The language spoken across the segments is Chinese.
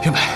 云白，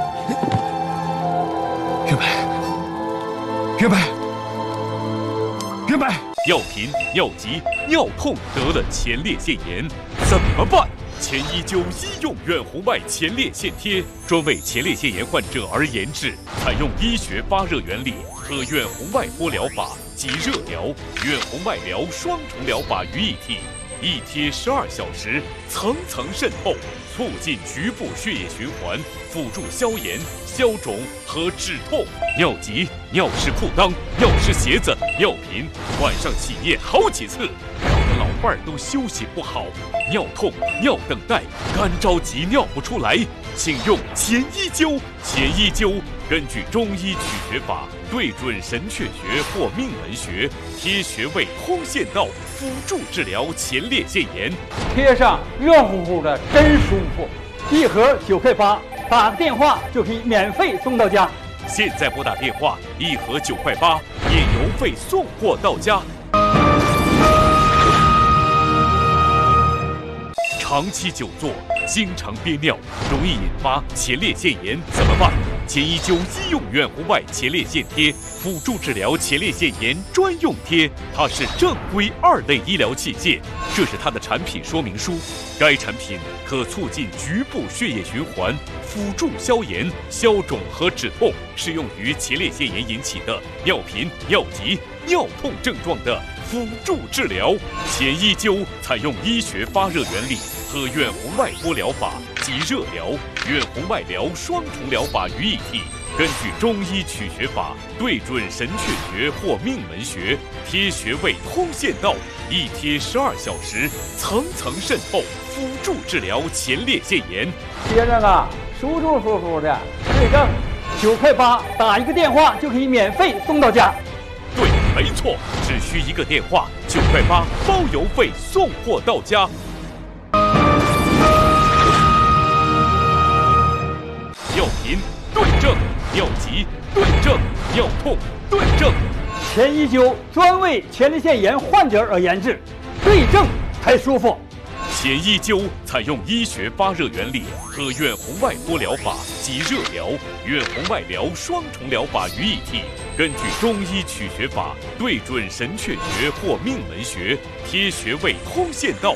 云白，云白，云白， 尿频、尿急、尿痛得了前列腺炎，怎么办？前一灸医用远红外前列腺贴，专为前列腺炎患者而研制，采用医学发热原理和远红外波疗法及热疗、远红外疗双重疗法于一体，一贴12小时，层层渗透，促进局部血液循环，辅助消炎、消肿和止痛。尿急、尿湿裤裆、尿湿鞋子、尿频，晚上起夜好几次，搞得老伴儿都休息不好。尿痛、尿等待、干着急尿不出来，请用前一灸。前一灸根据中医取穴法，对准神阙穴或命门穴，贴穴位通线道，辅助治疗前列腺炎。 贴上热乎乎的，真舒服。一盒9块8，打个电话就可以免费送到家。 现在拨打电话，一盒9块8，免邮费送货到家。长期久坐，经常憋尿，容易引发前列腺炎，怎么办？前一灸医用远红外前列腺贴，辅助治疗前列腺炎专用贴，它是正规2类医疗器械，这是它的产品说明书。该产品可促进局部血液循环，辅助消炎、消肿和止痛，适用于前列腺炎引起的尿频、尿急、尿痛症状的辅助治疗。前一灸采用医学发热原理和远红外波疗法及热疗、远红外疗双重疗法于一体，根据中医取穴法，对准神阙穴或命门穴，贴穴位通线道，一贴12小时，层层渗透，辅助治疗前列腺炎。 贴上啊，舒舒服服的，对症，9块8，打一个电话就可以免费送到家。 对，没错，只需一个电话，9块8，包邮费送货到家。尿频对症，尿急对症，尿痛对症。 前一灸专为前列腺炎患者而研制，对症才舒服。 前一灸采用医学发热原理和远红外波疗法及热疗、远红外疗双重疗法于一体，根据中医取穴法，对准神阙穴或命门穴，贴穴位通线道，